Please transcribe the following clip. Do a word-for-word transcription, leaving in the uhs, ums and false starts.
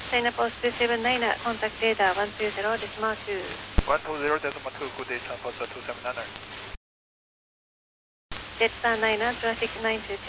Singapore two seven niner, contact data one two zero decimal two. one two zero decimal two, good day, transport two seven niner. Jetstar niner, traffic nine two.